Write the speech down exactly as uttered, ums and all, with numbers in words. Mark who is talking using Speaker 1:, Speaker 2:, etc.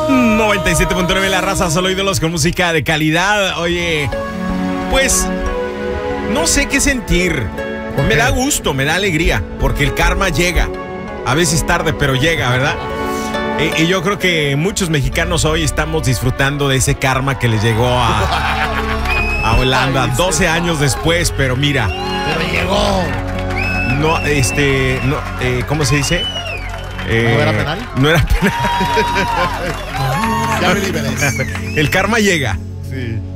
Speaker 1: noventa y siete punto nueve La Raza, solo ídolos con música de calidad. Oye, pues no sé qué sentir. Me da gusto, me da alegría, porque el karma llega. A veces tarde, pero llega, ¿verdad? Y, y yo creo que muchos mexicanos hoy estamos disfrutando de ese karma que les llegó a, a Holanda doce años después, pero mira.
Speaker 2: Pero llegó.
Speaker 1: No, este, no, eh, ¿cómo se dice? Eh,
Speaker 2: ¿No era penal?
Speaker 1: No era penal.
Speaker 2: Ya me liberé.
Speaker 1: El karma llega.
Speaker 2: Sí.